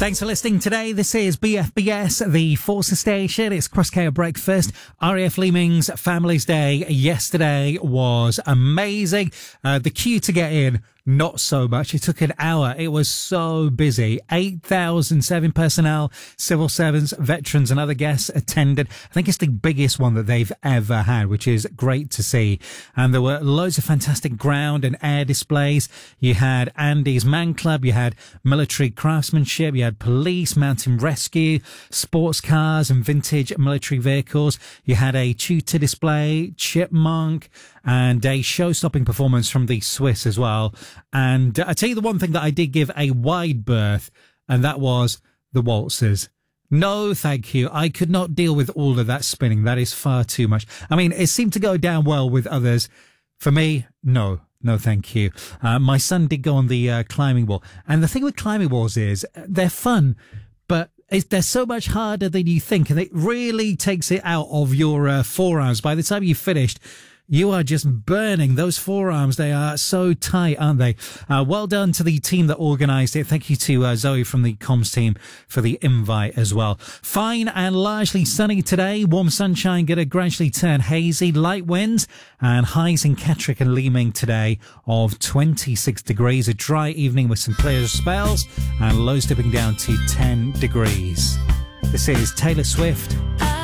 Thanks for listening today. This is BFBS, the Forces Station. It's Crosscare Breakfast. RAF Leeming's Families Day yesterday was amazing. The queue to get in, not so much. It took an hour. It was so busy. 8,007 personnel, civil servants, veterans and other guests attended. I think it's the biggest one that they've ever had, which is great to see. And there were loads of fantastic ground and air displays. You had Andy's Man Club. You had military craftsmanship. You had police, mountain rescue, sports cars and vintage military vehicles. You had a tutor display, chipmunk, and a show-stopping performance from the Swiss as well. And I tell you the one thing that I did give a wide berth, and that was the waltzes. No, thank you. I could not deal with all of that spinning. That is far too much. I mean, it seemed to go down well with others. For me, no. No, thank you. My son did go on the climbing wall. And the thing with climbing walls is they're fun, but they're so much harder than you think. And it really takes it out of your forearms. By the time you've finished, you are just burning those forearms. They are so tight, aren't they? Well done to the team that organised it. Thank you to Zoe from the comms team for the invite as well. Fine and largely sunny today. Warm sunshine going to gradually turn hazy. Light winds and highs in Catterick and Leeming today of 26 degrees. A dry evening with some clear spells and lows dipping down to 10 degrees. This is Taylor Swift.